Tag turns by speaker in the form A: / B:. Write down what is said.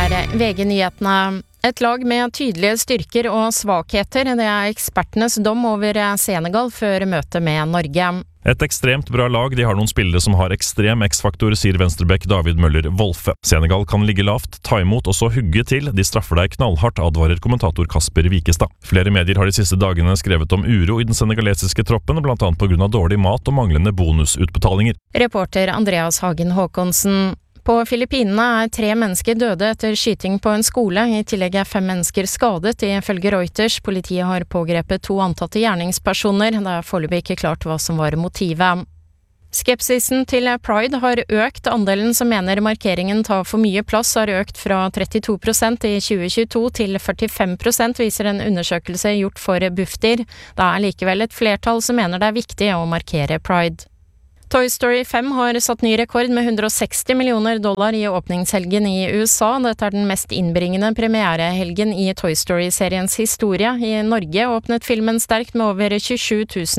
A: VG-nyhetene. Et lag med tydelige styrker og svakheter, det ekspertenes dom over Senegal før møtet med Norge.
B: Et ekstremt bra lag, de har noen spillere som har ekstrem X-faktor, sier venstrebekk David Møller Wolfe. Senegal kan ligge lavt, ta imot og så hugge til, de straffer deg knallhardt, advarer kommentator Kasper Wikestad. Flere medier har de siste dagene skrevet om uro i den senegalesiske troppen, blant annet på grunn av dårlig mat og manglende bonusutbetalinger.
A: Reporter Andreas Hagen Håkonsen. På Filippinene 3 mennesker døde etter skyting på en skole, i tillegg 5 mennesker skadet, ifølge Reuters. Politiet har pågrepet 2 antatte gjerningspersoner, det foreløpig ikke klart hva som var motivet. Skepsisen til Pride har økt, andelen som mener markeringen tar for mye plass har økt fra 32% i 2022 til 45%, viser en undersøkelse gjort for Bufdir. Det likevel et flertall som mener det viktig å markere Pride. Toy Story 5 har satt ny rekord med $160 millioner i åpningshelgen i USA. Dette den mest innbringende premierehelgen i Toy Story-seriens historie. I Norge åpnet filmen sterkt med over 27 000